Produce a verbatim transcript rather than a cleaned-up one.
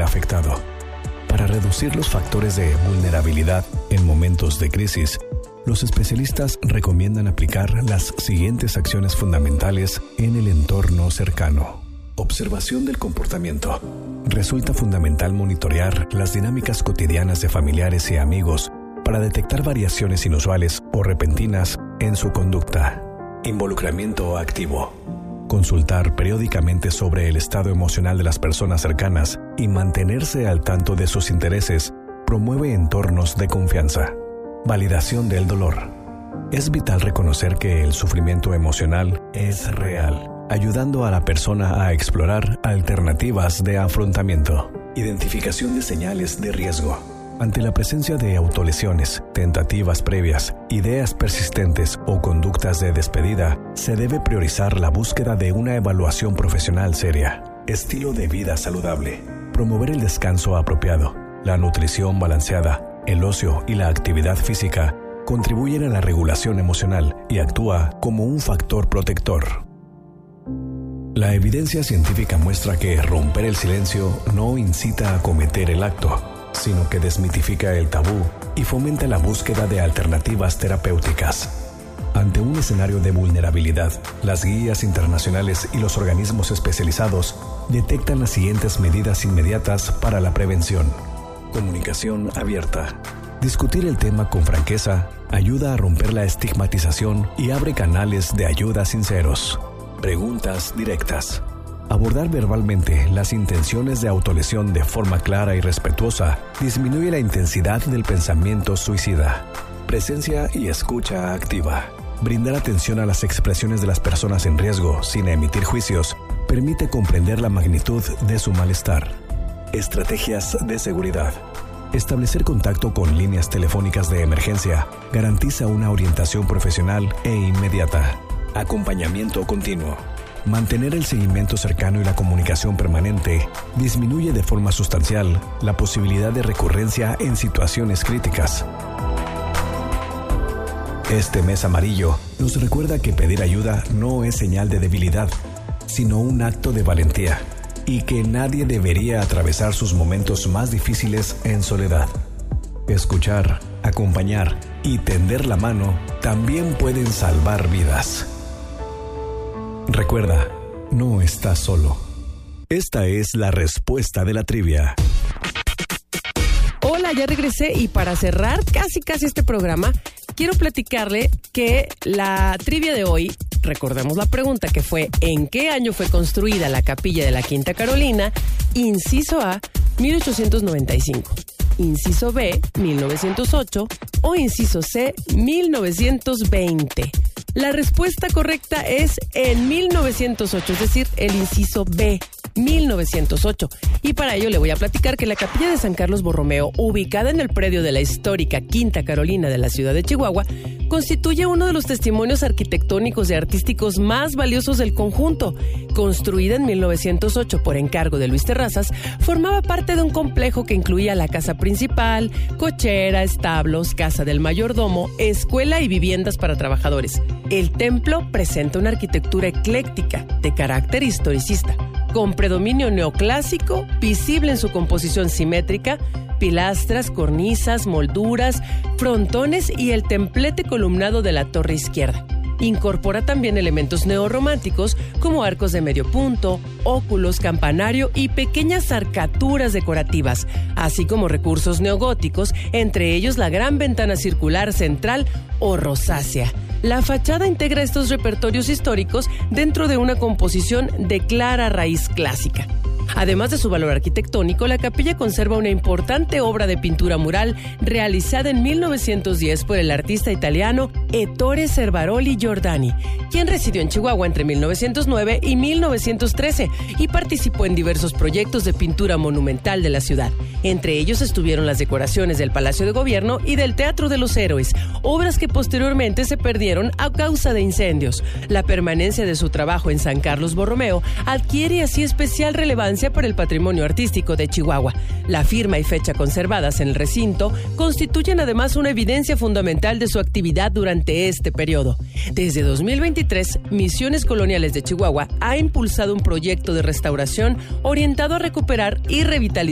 del afectado. Para reducir los factores de vulnerabilidad en momentos de crisis, los especialistas recomiendan aplicar las siguientes acciones fundamentales en el entorno cercano. Observación del comportamiento. Resulta fundamental monitorear las dinámicas cotidianas de familiares y amigos para detectar variaciones inusuales o repentinas en su conducta. Involucramiento activo. Consultar periódicamente sobre el estado emocional de las personas cercanas y mantenerse al tanto de sus intereses promueve entornos de confianza. Validación del dolor. Es vital reconocer que el sufrimiento emocional es real, ayudando a la persona a explorar alternativas de afrontamiento. Identificación de señales de riesgo. Ante la presencia de autolesiones, tentativas previas, ideas persistentes o conductas de despedida, se debe priorizar la búsqueda de una evaluación profesional seria. Estilo de vida saludable. Promover el descanso apropiado, la nutrición balanceada, el ocio y la actividad física contribuyen a la regulación emocional y actúa como un factor protector. La evidencia científica muestra que romper el silencio no incita a cometer el acto, sino que desmitifica el tabú y fomenta la búsqueda de alternativas terapéuticas. Ante un escenario de vulnerabilidad, las guías internacionales y los organismos especializados detectan las siguientes medidas inmediatas para la prevención. Comunicación abierta. Discutir el tema con franqueza ayuda a romper la estigmatización y abre canales de ayuda sinceros. Preguntas directas. Abordar verbalmente las intenciones de autolesión de forma clara y respetuosa disminuye la intensidad del pensamiento suicida. Presencia y escucha activa. Brindar atención a las expresiones de las personas en riesgo sin emitir juicios permite comprender la magnitud de su malestar. Estrategias de seguridad. Establecer contacto con líneas telefónicas de emergencia garantiza una orientación profesional e inmediata. Acompañamiento continuo. Mantener el seguimiento cercano y la comunicación permanente disminuye de forma sustancial la posibilidad de recurrencia en situaciones críticas. Este mes amarillo nos recuerda que pedir ayuda no es señal de debilidad, sino un acto de valentía, y que nadie debería atravesar sus momentos más difíciles en soledad. Escuchar, acompañar y tender la mano también pueden salvar vidas. Recuerda, no estás solo. Esta es la respuesta de la trivia. Hola, ya regresé y para cerrar casi casi este programa, quiero platicarle que la trivia de hoy, recordemos la pregunta que fue ¿en qué año fue construida la capilla de la Quinta Carolina? Inciso A, mil ochocientos noventa y cinco. Inciso B, mil novecientos ocho. O inciso C, mil novecientos veinte. La respuesta correcta es en mil novecientos ocho, es decir, el inciso B, mil novecientos ocho. Y para ello le voy a platicar que la capilla de San Carlos Borromeo, ubicada en el predio de la histórica Quinta Carolina de la ciudad de Chihuahua, constituye uno de los testimonios arquitectónicos y artísticos más valiosos del conjunto. Construida en mil novecientos ocho por encargo de Luis Terrazas, formaba parte de un complejo que incluía la casa principal, cochera, establos, casa del mayordomo, escuela y viviendas para trabajadores. El templo presenta una arquitectura ecléctica de carácter historicista, con predominio neoclásico, visible en su composición simétrica, pilastras, cornisas, molduras, frontones y el templete columnado de la torre izquierda. Incorpora también elementos neorrománticos como arcos de medio punto, óculos, campanario y pequeñas arcaturas decorativas, así como recursos neogóticos, entre ellos la gran ventana circular central o rosácea. La fachada integra estos repertorios históricos dentro de una composición de clara raíz clásica. Además de su valor arquitectónico, la capilla conserva una importante obra de pintura mural realizada en mil novecientos diez por el artista italiano Ettore Cervaroli Giordani, quien residió en Chihuahua entre mil novecientos nueve y mil novecientos trece y participó en diversos proyectos de pintura monumental de la ciudad. Entre ellos estuvieron las decoraciones del Palacio de Gobierno y del Teatro de los Héroes, obras que posteriormente se perdieron a causa de incendios. La permanencia de su trabajo en San Carlos Borromeo adquiere así especial relevancia para el patrimonio artístico de Chihuahua. La firma y fecha conservadas en el recinto constituyen además una evidencia fundamental de su actividad durante este periodo. Desde dos mil veintitrés, Misiones Coloniales de Chihuahua ha impulsado un proyecto de restauración orientado a recuperar y revitalizar